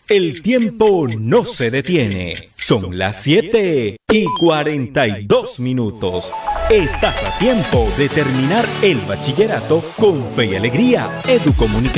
El tiempo no se detiene. Son las 7:42. Estás a tiempo de terminar el bachillerato con fe y alegría. Educomunicación.